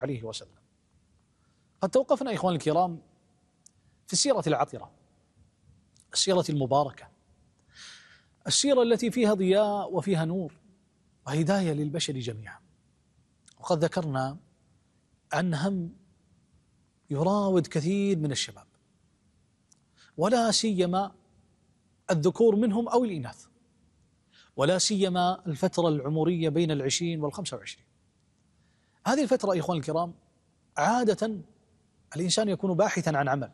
عليه وسلم. قد توقفنا إخواني الكرام في السيرة العطرة، السيرة المباركة، السيرة التي فيها ضياء وفيها نور وهداية للبشر جميعا. وقد ذكرنا عن هم يراود كثير من الشباب، ولا سيما الذكور منهم أو الإناث، ولا سيما الفترة العمرية بين 20 وال25. هذه الفترة إخواني الكرام عادة الإنسان يكون باحثا عن عمل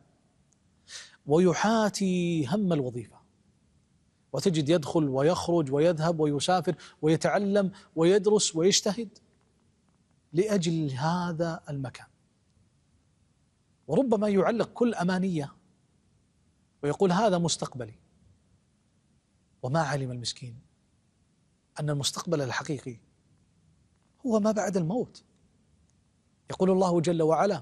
ويحاتي هم الوظيفة، وتجد يدخل ويخرج ويذهب ويسافر ويتعلم ويدرس ويجتهد لأجل هذا المكان، وربما يعلق كل أمانية ويقول هذا مستقبلي، وما علم المسكين أن المستقبل الحقيقي هو ما بعد الموت. يقول الله جل وعلا: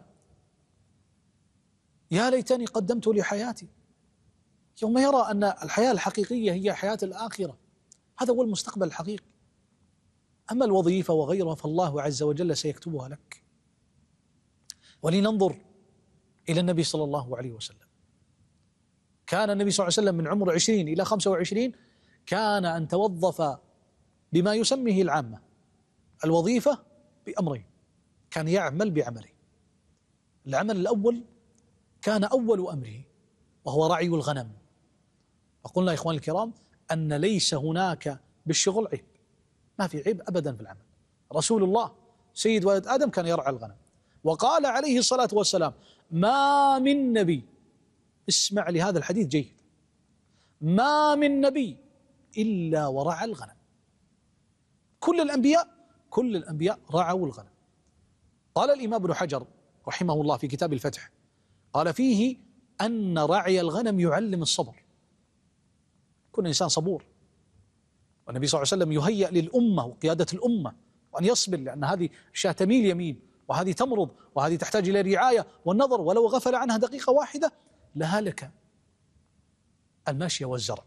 يا ليتني قدمت لحياتي، يوم يرى أن الحياة الحقيقية هي حياة الآخرة، هذا هو المستقبل الحقيقي. أما الوظيفة وغيرها فالله عز وجل سيكتبها لك. ولننظر إلى النبي صلى الله عليه وسلم. كان النبي صلى الله عليه وسلم من عمر 20 إلى 25 كان أن توظف بما يسميه العامة الوظيفة بأمرين، كان يعمل بعمله. العمل الأول كان أول أمره وهو رعي الغنم. وقلنا يا إخواني الكرام أن ليس هناك بالشغل عيب، ما في عيب أبدا في العمل. رسول الله سيد ولد آدم كان يرعى الغنم، وقال عليه الصلاة والسلام: ما من نبي، اسمع لهذا الحديث جيد، ما من نبي إلا ورعى الغنم. كل الأنبياء رعوا الغنم. قال الإمام ابن حجر رحمه الله في كتاب الفتح، قال فيه أن رعي الغنم يعلم الصبر، كل إنسان صبور. والنبي صلى الله عليه وسلم يهيأ للأمة وقيادة الأمة وأن يصبر، لأن هذه الشاة تميل يمين وهذه تمرض وهذه تحتاج إلى رعاية والنظر، ولو غفل عنها دقيقة واحدة لهلك الماشية والزرع.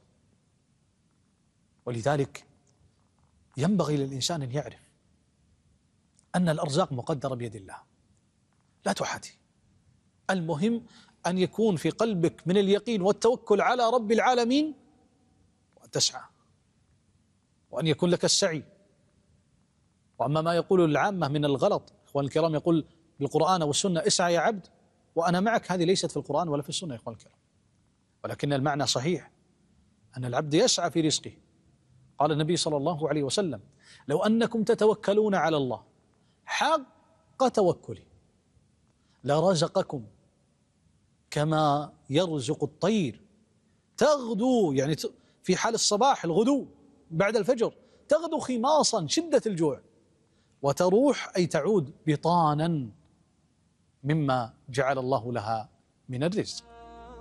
ولذلك ينبغي للإنسان أن يعرف أن الأرزاق مقدرة بيد الله، لا تحاتي. المهم أن يكون في قلبك من اليقين والتوكل على رب العالمين، وأن تسعى، وأن يكون لك السعي. وأما ما يقول العامة من الغلط، إخوان الكرام، يقول بالقرآن والسنة: اسعى يا عبد وأنا معك، هذه ليست في القرآن ولا في السنة يا إخوان الكرام، ولكن المعنى صحيح، أن العبد يسعى في رزقه. قال النبي صلى الله عليه وسلم: لو أنكم تتوكلون على الله حق توكله لرزقكم كما يرزق الطير تغدو، يعني في حال الصباح الغدو بعد الفجر، تغدو خماصا شدة الجوع، وتروح أي تعود بطانا مما جعل الله لها من الرزق.